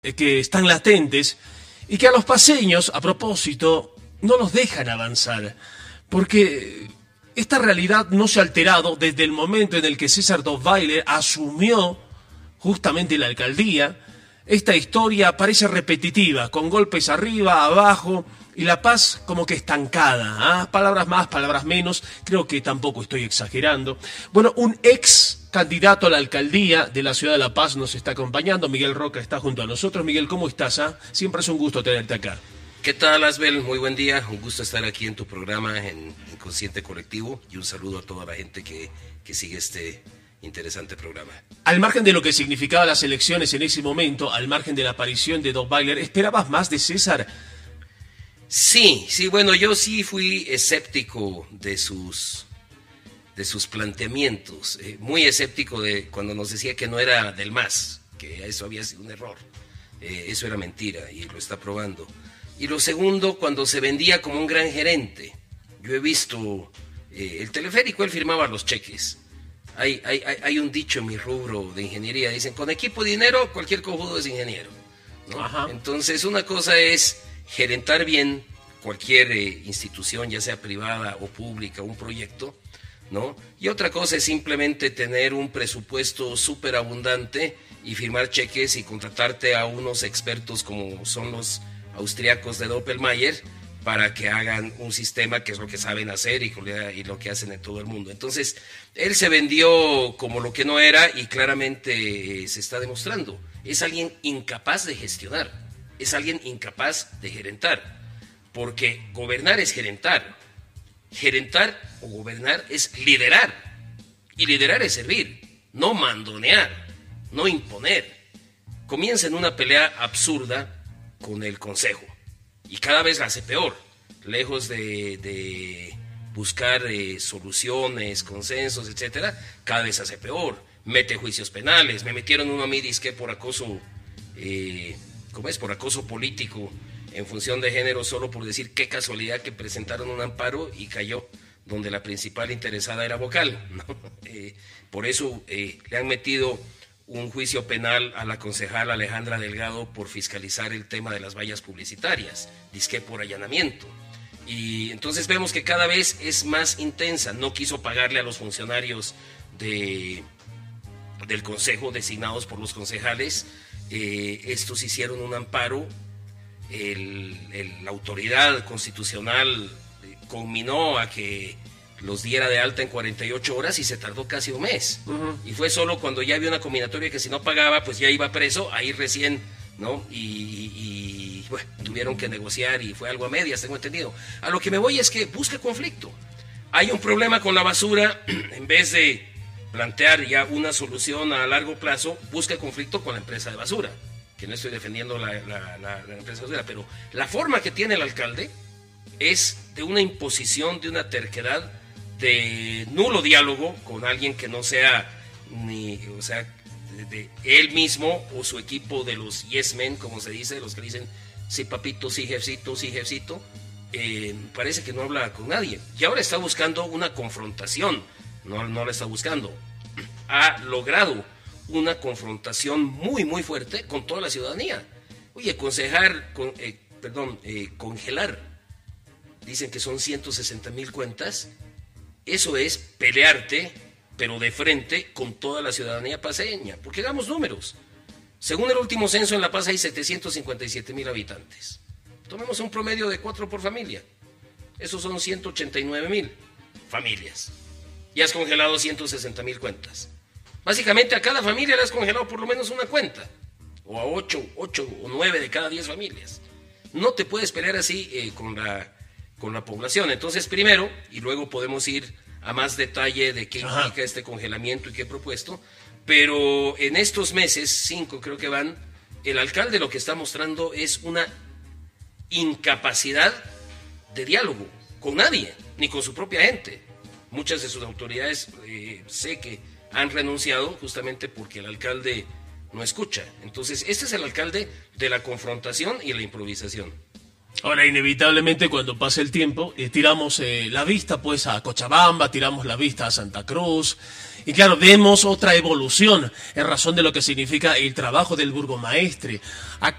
que están latentes y que a los paceños, a propósito, no los dejan avanzar, porque esta realidad no se ha alterado desde el momento en el que César Dottweiler asumió justamente la alcaldía. Esta historia parece repetitiva, con golpes arriba, abajo, y La Paz como que estancada, ¿ah? Palabras más, palabras menos, creo que tampoco estoy exagerando. Bueno, un ex candidato a la alcaldía de la ciudad de La Paz nos está acompañando, Miguel Roca está junto a nosotros. Miguel, ¿cómo estás? Ah? Siempre es un gusto tenerte acá. ¿Qué tal, Asbel? Muy buen día, un gusto estar aquí en tu programa en Inconsciente Colectivo y un saludo a toda la gente que sigue este interesante programa. Al margen de lo que significaban las elecciones en ese momento, al margen de la aparición de Dottweiler, ¿esperabas más de César? Sí, bueno, yo sí fui escéptico de sus planteamientos, muy escéptico de cuando nos decía que no era del MAS, que eso había sido un error, eso era mentira y lo está probando. Y lo segundo, cuando se vendía como un gran gerente. Yo he visto el teleférico, él firmaba los cheques. Hay un dicho en mi rubro de ingeniería, dicen, con equipo y dinero, cualquier cojudo es ingeniero, ¿no? Ajá. Entonces, una cosa es gerentar bien cualquier institución, ya sea privada o pública, un proyecto, ¿no? Y otra cosa es simplemente tener un presupuesto súper abundante y firmar cheques y contratarte a unos expertos como son los austriacos de Doppelmayr para que hagan un sistema que es lo que saben hacer y lo que hacen en todo el mundo. Entonces, él se vendió como lo que no era y claramente se está demostrando. Es alguien incapaz de gestionar, es alguien incapaz de gerentar, porque gobernar es gerentar. Gerentar o gobernar es liderar, y liderar es servir, no mandonear, no imponer. Comienza en una pelea absurda con el Consejo, y cada vez la hace peor, lejos de buscar soluciones, consensos, etcétera, cada vez hace peor, mete juicios penales, me metieron uno a mí disque por acoso, por acoso político en función de género, solo por decir qué casualidad que presentaron un amparo y cayó donde la principal interesada era Vocal, ¿no? Por eso le han metido un juicio penal a la concejal Alejandra Delgado por fiscalizar el tema de las vallas publicitarias, disque por allanamiento. Y entonces vemos que cada vez es más intensa. No quiso pagarle a los funcionarios del consejo designados por los concejales. Estos hicieron un amparo. La autoridad constitucional conminó a que los diera de alta en 48 horas y se tardó casi un mes. Uh-huh. Y fue solo cuando ya había una combinatoria que si no pagaba, pues ya iba preso, ahí recién, ¿no? Y bueno, tuvieron que negociar y fue algo a medias, tengo entendido. A lo que me voy es que busca conflicto. Hay un problema con la basura, en vez de plantear ya una solución a largo plazo, busca conflicto con la empresa de basura, que no estoy defendiendo la empresa de basura, pero la forma que tiene el alcalde es de una imposición, de una terquedad, de nulo diálogo con alguien que no sea de él mismo o su equipo de los yes men, como se dice, los que dicen sí papito, sí jefcito, sí jefcito. Parece que no habla con nadie y ahora está buscando una confrontación. No la está buscando, ha logrado una confrontación muy muy fuerte con toda la ciudadanía. Oye, congelar, dicen que son 160,000 cuentas. Eso es pelearte, pero de frente con toda la ciudadanía paceña, porque hagamos números. Según el último censo, en La Paz hay 757,000 habitantes. Tomemos un promedio de 4 por familia. Esos son 189,000 familias. Y has congelado 160,000 cuentas. Básicamente a cada familia le has congelado por lo menos una cuenta. O a 8 o 9 de cada 10 familias. No te puedes pelear así con la población. Entonces, primero, y luego podemos ir a más detalle de qué implica este congelamiento y qué he propuesto, pero en estos meses, 5 creo que van, el alcalde lo que está mostrando es una incapacidad de diálogo con nadie, ni con su propia gente. Muchas de sus autoridades sé que han renunciado justamente porque el alcalde no escucha. Entonces, este es el alcalde de la confrontación y la improvisación. Ahora, inevitablemente, cuando pasa el tiempo, tiramos la vista pues a Cochabamba, tiramos la vista a Santa Cruz, y claro, vemos otra evolución en razón de lo que significa el trabajo del burgomaestre.